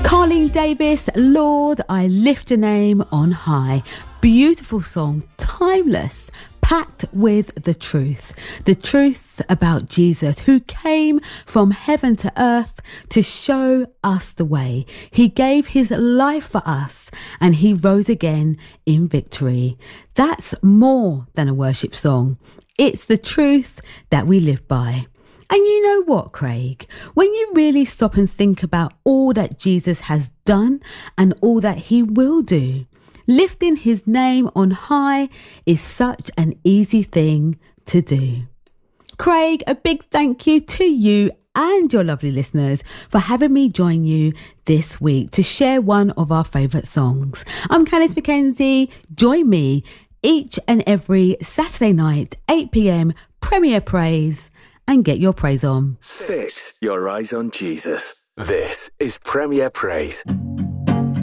Carleen Davis, Lord, I lift your name on high. Beautiful song, timeless, packed with the truth about Jesus, who came from heaven to earth to show us the way. He gave his life for us and he rose again in victory. That's more than a worship song. It's the truth that we live by. And you know what, Craig? When you really stop and think about all that Jesus has done and all that he will do, lifting his name on high is such an easy thing to do. Craig, a big thank you to you and your lovely listeners for having me join you this week to share one of our favourite songs. I'm Candice McKenzie. Join me each and every Saturday night, 8 p.m, Premier Praise, and get your praise on. Fix your eyes on Jesus. This is Premier Praise.